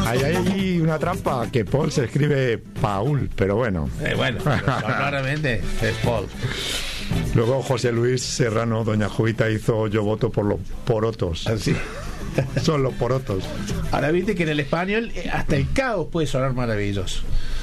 Hay una trampa, que Paul se escribe Paul, pero bueno. Bueno, claramente es Paul. Luego José Luis Serrano, doña Jovita, hizo Yo voto por los porotos. Así. Son los porotos. Ahora viste que en el español hasta el caos puede sonar maravilloso.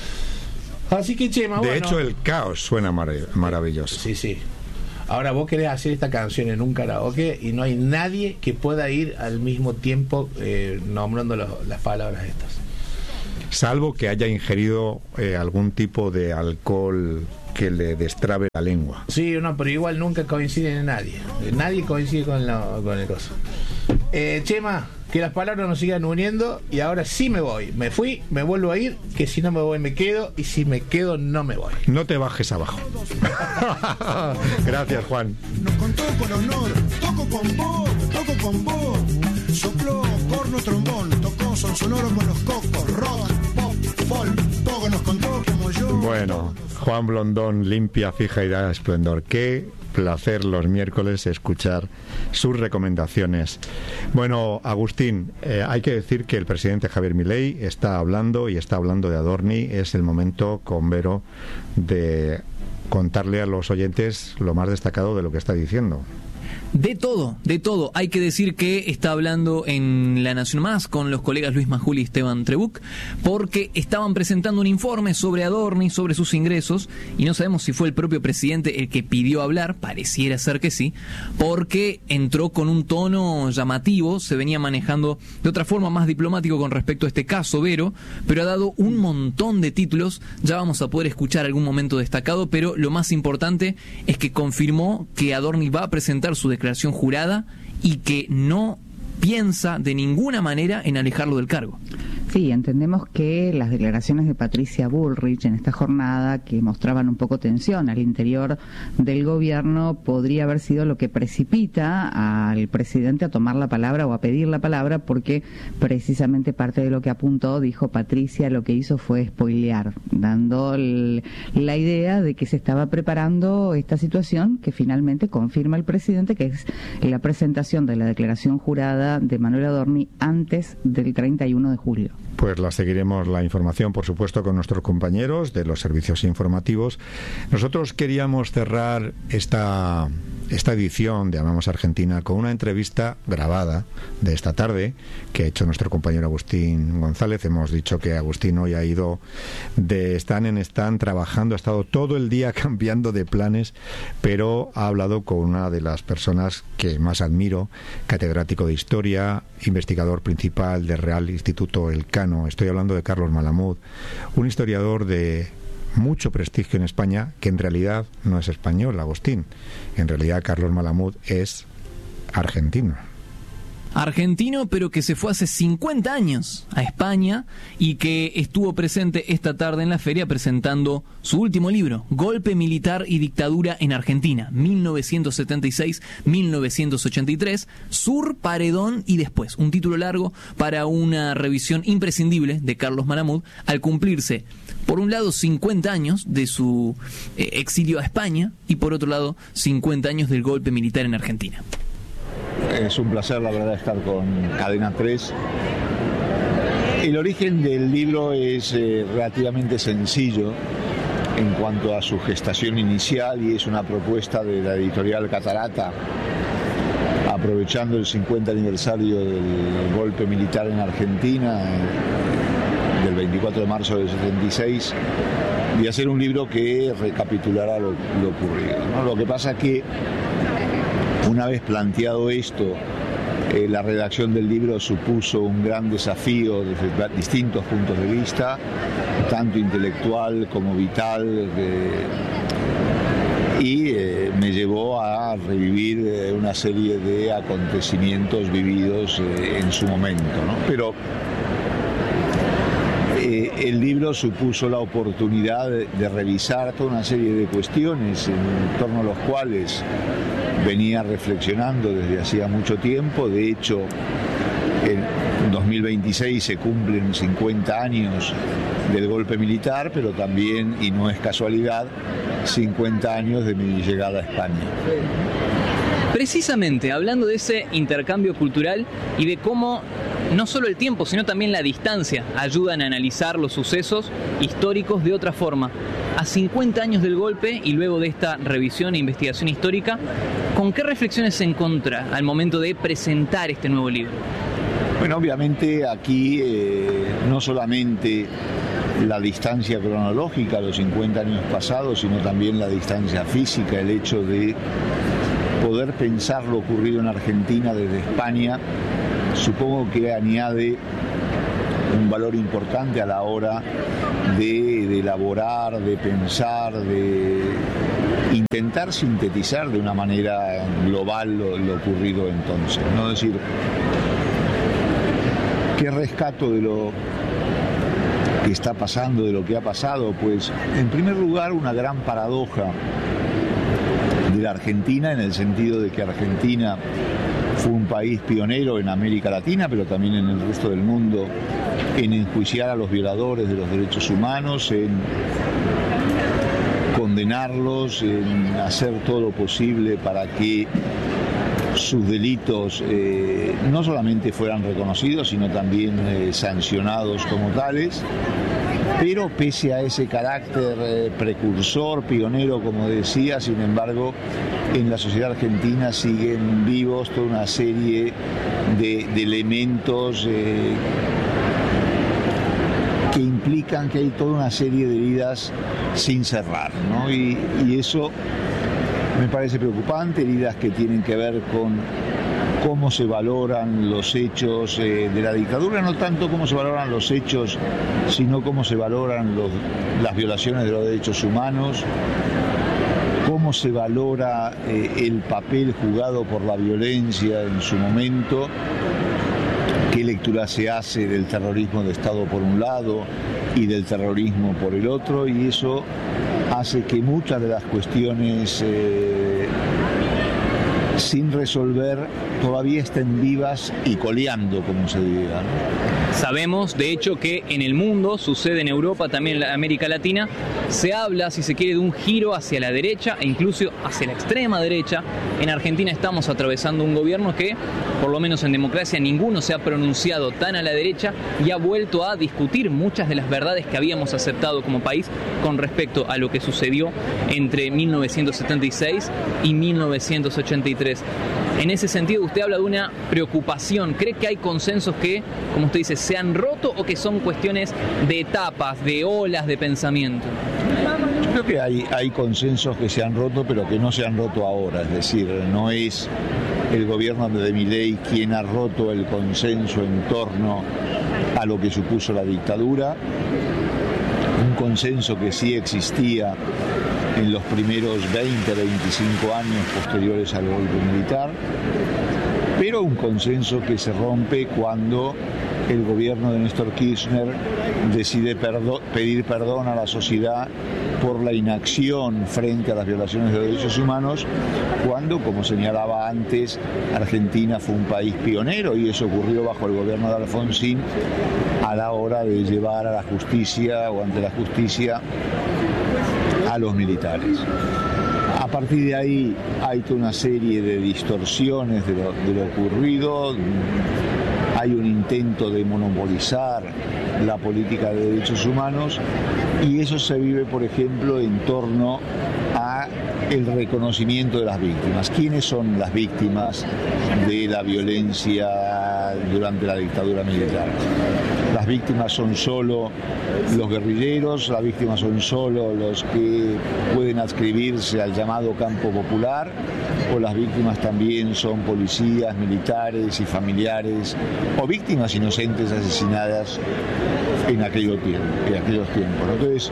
Así que, Chema, de hecho, el caos suena maravilloso. Sí. Ahora vos querés hacer esta canción en un karaoke y no hay nadie que pueda ir al mismo tiempo nombrando las palabras estas. Salvo que haya ingerido algún tipo de alcohol que le destrabe la lengua. Sí, no, pero igual nunca coinciden en nadie. Nadie coincide con el coso. Chema, que las palabras nos sigan uniendo y ahora sí me voy. Me fui, me vuelvo a ir, que si no me voy me quedo y si me quedo no me voy. No te bajes abajo. Gracias, Juan. Nos contó con honor, toco con vos. Sopló corno, trombón, tocó son sonoro con los cocos, rock, pop, folk, todo nos contó como yo. Bueno, Juan Blondón, limpia, fija y da esplendor. Qué placer los miércoles escuchar sus recomendaciones. Bueno, Agustín, hay que decir que el presidente Javier Milei está hablando y está hablando de Adorni. Es el momento, con Vero, de contarle a los oyentes lo más destacado de lo que está diciendo. De todo. Hay que decir que está hablando en La Nación Más con los colegas Luis Majul y Esteban Trebuch, porque estaban presentando un informe sobre Adorni, sobre sus ingresos, y no sabemos si fue el propio presidente el que pidió hablar, pareciera ser que sí, porque entró con un tono llamativo, se venía manejando de otra forma más diplomático con respecto a este caso, Vero, pero ha dado un montón de títulos, ya vamos a poder escuchar algún momento destacado, pero lo más importante es que confirmó que Adorni va a presentar su declaración jurada y que no piensa de ninguna manera en alejarlo del cargo. Sí, entendemos que las declaraciones de Patricia Bullrich en esta jornada, que mostraban un poco tensión al interior del gobierno, podría haber sido lo que precipita al presidente a tomar la palabra o a pedir la palabra, porque precisamente parte de lo que apuntó, dijo Patricia, lo que hizo fue spoilear, dando la idea de que se estaba preparando esta situación que finalmente confirma el presidente, que es la presentación de la declaración jurada de Manuel Adorni antes del 31 de julio. Pues la seguiremos la información, por supuesto, con nuestros compañeros de los servicios informativos. Nosotros queríamos cerrar esta edición de Amamos Argentina con una entrevista grabada de esta tarde que ha hecho nuestro compañero Agustín González. Hemos dicho que Agustín hoy ha ido de stand en stand trabajando, ha estado todo el día cambiando de planes, pero ha hablado con una de las personas que más admiro, catedrático de Historia, investigador principal del Real Instituto Elcano. Estoy hablando de Carlos Malamud, un historiador de mucho prestigio en España, que en realidad no es español, Agustín. En realidad Carlos Malamud es argentino. Argentino, pero que se fue hace 50 años a España y que estuvo presente esta tarde en la feria presentando su último libro, Golpe Militar y Dictadura en Argentina, 1976-1983, Sur, Paredón y Después. Un título largo para una revisión imprescindible de Carlos Malamud al cumplirse, por un lado, 50 años de su exilio a España y por otro lado, 50 años del golpe militar en Argentina. Es un placer, la verdad, estar con Cadena 3. El origen del libro es relativamente sencillo en cuanto a su gestación inicial, y es una propuesta de la editorial Catarata, aprovechando el 50 aniversario del golpe militar en Argentina, del 24 de marzo del 76, y hacer un libro que recapitulara lo ocurrido, ¿no? Lo que pasa es que, una vez planteado esto, la redacción del libro supuso un gran desafío desde distintos puntos de vista, tanto intelectual como vital, y me llevó a revivir una serie de acontecimientos vividos en su momento, ¿no? Pero el libro supuso la oportunidad de revisar toda una serie de cuestiones en torno a los cuales venía reflexionando desde hacía mucho tiempo. De hecho, en 2026 se cumplen 50 años del golpe militar, pero también, y no es casualidad, 50 años de mi llegada a España. Precisamente, hablando de ese intercambio cultural y de cómo no solo el tiempo, sino también la distancia ayudan a analizar los sucesos históricos de otra forma. A 50 años del golpe y luego de esta revisión e investigación histórica, ¿con qué reflexiones se encuentra al momento de presentar este nuevo libro? Bueno, obviamente aquí no solamente la distancia cronológica, los 50 años pasados, sino también la distancia física, el hecho de poder pensar lo ocurrido en Argentina desde España, supongo que añade un valor importante a la hora de elaborar, de pensar, de intentar sintetizar de una manera global lo ocurrido entonces, ¿no? Es decir, ¿qué rescato de lo que está pasando, de lo que ha pasado? Pues, en primer lugar, una gran paradoja de la Argentina, en el sentido de que Argentina fue un país pionero en América Latina, pero también en el resto del mundo, en enjuiciar a los violadores de los derechos humanos, en condenarlos, en hacer todo lo posible para que sus delitos no solamente fueran reconocidos, sino también sancionados como tales. Pero pese a ese carácter precursor, pionero, como decía, sin embargo, en la sociedad argentina siguen vivos toda una serie de elementos que implican que hay toda una serie de heridas sin cerrar, ¿no? Y eso me parece preocupante, heridas que tienen que ver con cómo se valoran los hechos de la dictadura, no tanto cómo se valoran los hechos, sino cómo se valoran las violaciones de los derechos humanos, cómo se valora el papel jugado por la violencia en su momento, qué lectura se hace del terrorismo de Estado por un lado y del terrorismo por el otro, y eso hace que muchas de las cuestiones sin resolver todavía estén vivas y coleando, como se diga, ¿no? Sabemos, de hecho, que en el mundo, sucede en Europa, también en América Latina, se habla, si se quiere, de un giro hacia la derecha e incluso hacia la extrema derecha. En Argentina estamos atravesando un gobierno que, por lo menos en democracia, ninguno se ha pronunciado tan a la derecha y ha vuelto a discutir muchas de las verdades que habíamos aceptado como país con respecto a lo que sucedió entre 1976 y 1983. En ese sentido, usted habla de una preocupación. ¿Cree que hay consensos que, como usted dice, se han roto o que son cuestiones de etapas, de olas de pensamiento? Yo creo que hay consensos que se han roto, pero que no se han roto ahora. Es decir, no es el gobierno de Milei quien ha roto el consenso en torno a lo que supuso la dictadura. Un consenso que sí existía en los primeros 20, 25 años posteriores al golpe militar, pero un consenso que se rompe cuando el gobierno de Néstor Kirchner decide pedir perdón a la sociedad por la inacción frente a las violaciones de derechos humanos, cuando, como señalaba antes, Argentina fue un país pionero, y eso ocurrió bajo el gobierno de Alfonsín a la hora de llevar a la justicia o ante la justicia a los militares. A partir de ahí hay toda una serie de distorsiones de lo ocurrido. Hay un intento de monopolizar la política de derechos humanos, y eso se vive, por ejemplo, en torno a el reconocimiento de las víctimas. ¿Quiénes son las víctimas de la violencia durante la dictadura militar? Las víctimas son solo los guerrilleros, las víctimas son solo los que pueden adscribirse al llamado campo popular, o las víctimas también son policías, militares y familiares, o víctimas inocentes asesinadas en aquellos tiempos. Entonces,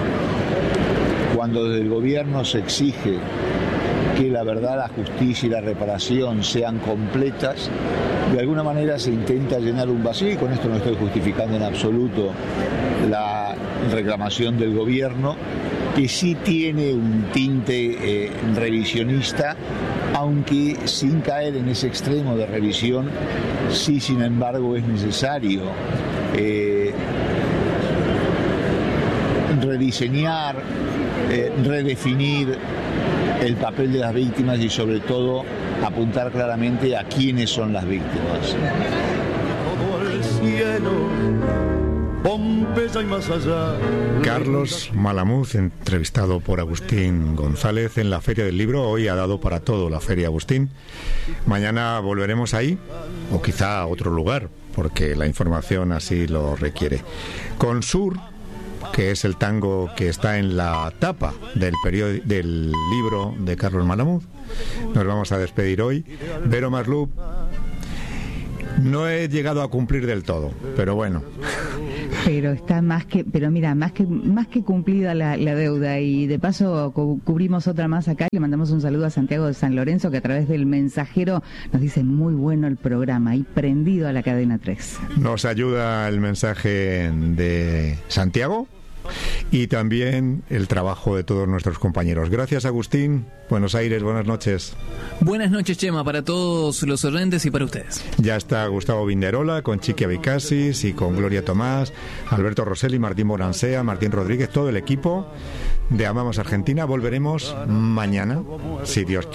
cuando desde el gobierno se exige que la verdad, la justicia y la reparación sean completas, de alguna manera se intenta llenar un vacío, y con esto no estoy justificando en absoluto la reclamación del gobierno, que sí tiene un tinte revisionista, aunque sin caer en ese extremo de revisión. Sí, sin embargo, es necesario rediseñar, redefinir el papel de las víctimas, y sobre todo apuntar claramente a quiénes son las víctimas. cielo, Pompeya y más allá. Carlos Malamud, entrevistado por Agustín González en la Feria del Libro. Hoy ha dado para todo la Feria, Agustín. Mañana volveremos ahí, o quizá a otro lugar, porque la información así lo requiere. Con Sur, que es el tango que está en la tapa del libro de Carlos Malamud. Nos vamos a despedir hoy. Vero Maslup, no he llegado a cumplir del todo, pero bueno. Pero está más que cumplida la deuda, y de paso cubrimos otra más acá. Le mandamos un saludo a Santiago de San Lorenzo, que a través del mensajero nos dice muy bueno el programa, y prendido a la cadena 3. Nos ayuda el mensaje de Santiago y también el trabajo de todos nuestros compañeros. Gracias, Agustín. Buenos Aires, buenas noches. Buenas noches, Chema, para todos los oyentes y para ustedes. Ya está Gustavo Vinderola con Chiqui Abicasis y con Gloria Tomás, Alberto Rosselli, Martín Moransea, Martín Rodríguez, todo el equipo de Amamos Argentina. Volveremos mañana, si Dios quiere.